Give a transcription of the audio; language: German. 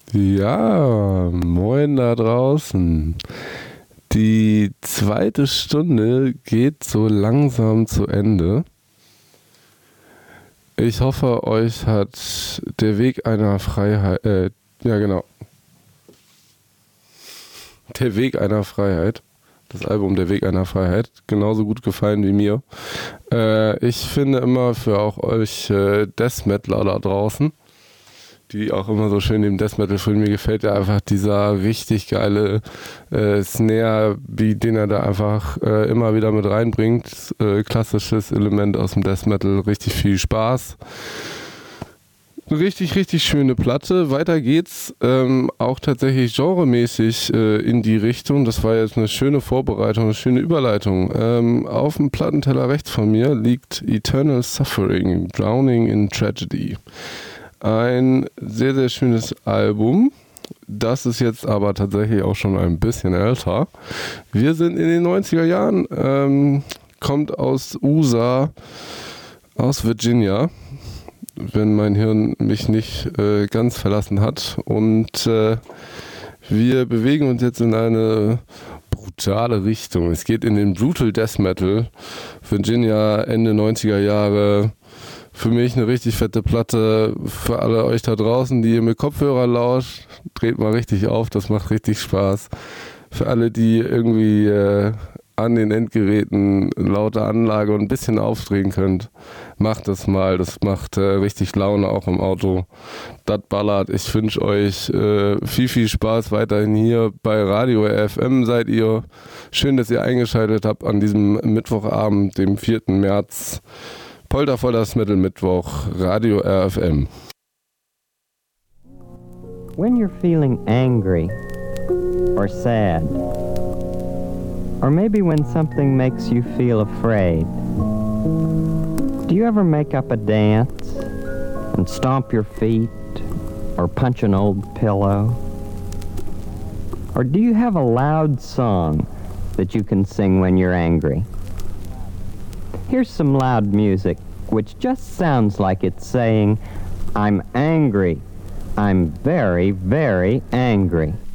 Ja, moin da draußen. Die zweite Stunde geht so langsam zu Ende. Ich hoffe, euch hat der Weg einer Freiheit, ja genau, der Weg einer Freiheit, das Album Der Weg einer Freiheit, genauso gut gefallen wie mir. Ich finde immer für auch euch Death Metaler da draußen, die auch immer so schön im Death Metal fühlen. Mir gefällt ja einfach dieser richtig geile Snare-Beat, den er da einfach immer wieder mit reinbringt. Klassisches Element aus dem Death Metal, richtig viel Spaß. Richtig, richtig schöne Platte. Weiter geht's auch tatsächlich genremäßig in die Richtung. Das war jetzt eine schöne Vorbereitung, eine schöne Überleitung. Auf dem Plattenteller rechts von mir liegt Eternal Suffering, Drowning in Tragedy. Ein sehr, sehr schönes Album. Das ist jetzt aber tatsächlich auch schon ein bisschen älter. Wir sind in den 90er Jahren, kommt aus USA, aus Virginia, wenn mein Hirn mich nicht ganz verlassen hat. Und wir bewegen uns jetzt in eine brutale Richtung. Es geht in den Brutal Death Metal. Virginia, Ende 90er Jahre. Für mich eine richtig fette Platte. Für alle euch da draußen, die ihr mit Kopfhörer lauscht, dreht mal richtig auf, das macht richtig Spaß. Für alle, die irgendwie an den Endgeräten laute Anlage und ein bisschen aufdrehen könnt, macht das mal. Das macht richtig Laune auch im Auto. Das ballert. Ich wünsche euch viel, viel Spaß weiterhin hier bei Radio RFM seid ihr. Schön, dass ihr eingeschaltet habt an diesem Mittwochabend, dem 4. März. Poltervollers Metal-Mittwoch, Radio RFM. When you're feeling angry or sad, or maybe when something makes you feel afraid, do you ever make up a dance and stomp your feet or punch an old pillow? Or do you have a loud song that you can sing when you're angry? Here's some loud music which just sounds like it's saying, I'm angry. I'm very, very angry.